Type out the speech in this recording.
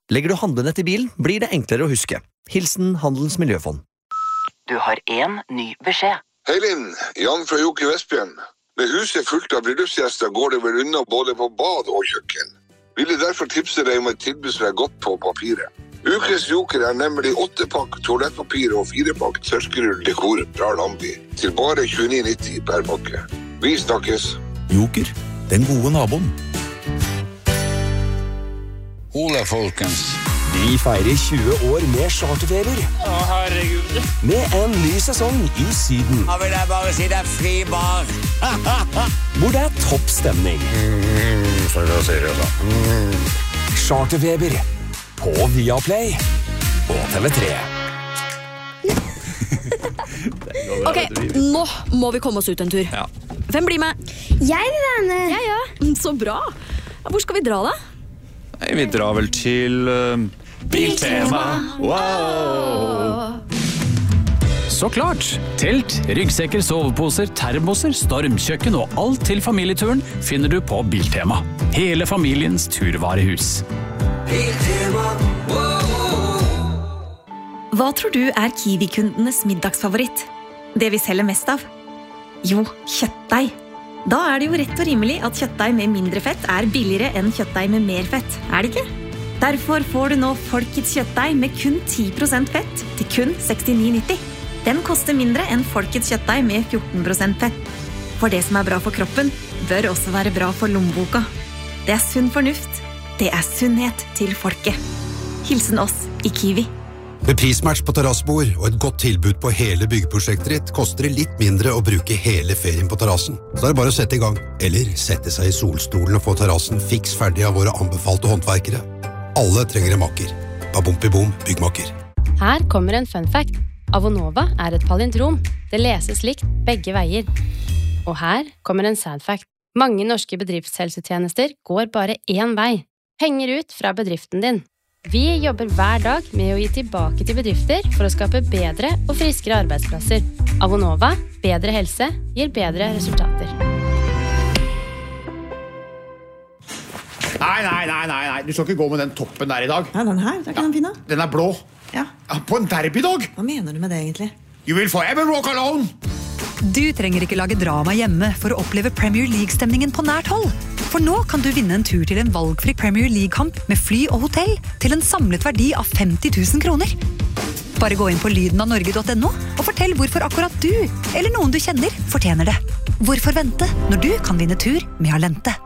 Legger du handlenett i bilen, blir det enklere å huske. Hilsen Handelens Miljøfond. Du har en ny beskjed. Hei Linn, Jan fra Joker Vestbjørn. Med huset fullt av bryllupsgjester går det vel unna både på bad og kjøkken. Ville derfor tipse deg om et tilbud som er godt på papiret. Ukes Joker er nemlig 8-pakk toalettpapir og 4-pakk tørskerull dekor fra Lambi. Til bare 29,90 per pakke. Vi snakkes. Joker, den gode naboen. Ole, folkens. Vi feirer 20 år med charterferer. Å, herregud. Med en ny sesong i Syden. Da vil jeg bare si det er fri bar. Hvor det er topp stemning. For å si det da. Charterfeber. På Viaplay. Og TV3. Ok, nå må vi komme oss ut en tur. Ja. Hvem blir med? Jeg vil være med. Ja. Så bra. Hvor skal vi dra da? Vi drar vel til Biltema. Wow! Så klart! Telt, ryggsekker, soveposer, termoser, stormkjøkken og alt til familieturen finner du på Biltema. Hele familiens turvarehus. Biltema. Hva tror du er Kiwi-kundenes middagsfavoritt? Det vi selger mest av? Jo, kjøttdeig. Da er det jo rett og rimelig at kjøttdeig med mindre fett er billigere enn kjøttdeig med mer fett, er det ikke? Derfor får du nå Folkets kjøttdeig med kun 10% fett til kun 69,90. Den koster mindre enn Folkets kjøttdeig med 14% fett. For det som er bra for kroppen, bør også være bra for lommeboka. Det er sunn fornuft. Det er sunnhet til folket. Hilsen oss i Kiwi. Med prismatch på terrassebord og et godt tilbud på hele byggeprosjektet ditt, koster det litt mindre å bruke hele ferien på terrassen. Så er det bare å sette i gang, eller sette seg i solstolen og få terrassen fiks ferdig av våre anbefalte håndverkere. Alle trenger en makker. Babumpi-bom, byggmakker. Her kommer en fun fact. Avonova er et palindrom. Det leses likt begge veier. Og her kommer en sad fact. Mange norske bedriftshelsetjenester går bare én vei. Penger ut fra bedriften din. Vi jobber hver dag med å gi tilbake til bedrifter for å skape bedre og friskere arbeidsplasser. Avonova, bedre helse, gir bedre resultater. Nei. Du skal ikke gå med den toppen der i dag. Nei, den her, det er ikke den fine. Den er blå. Ja. På en derbydag. Hva mener du med det egentlig? You will forever walk alone. Du trenger ikke lage drama hjemme for å oppleve Premier League-stemningen på nært hold. For nå kan du vinne en tur til en valgfri Premier League-kamp med fly og hotell til en samlet verdi av 50 000 kroner. Bare gå inn på lydenavnorge.no og fortell hvorfor akkurat du, eller noen du kjenner, fortjener det. Hvorfor vente når du kan vinne tur med Alente?